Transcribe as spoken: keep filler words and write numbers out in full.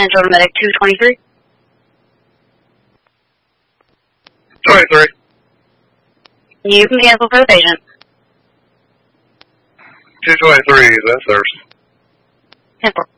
Central Medic two twenty-three. twenty-three. You can cancel for the patient. two twenty-three, that's ours. ten four.